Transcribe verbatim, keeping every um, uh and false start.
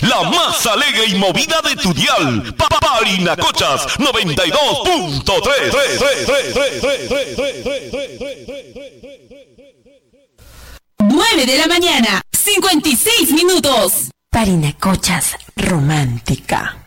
la más alegre y movida de tu dial. Parinacochas noventa y dos punto tres. nueve de la mañana, cincuenta y seis minutos. Parinacochas romántica.